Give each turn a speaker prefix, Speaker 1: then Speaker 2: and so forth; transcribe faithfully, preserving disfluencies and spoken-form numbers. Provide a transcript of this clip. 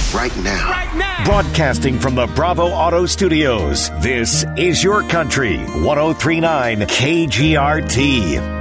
Speaker 1: Right now.
Speaker 2: Right now.
Speaker 3: Broadcasting from the Bravo Auto Studios, this is Your Country, one oh three point nine K G R T.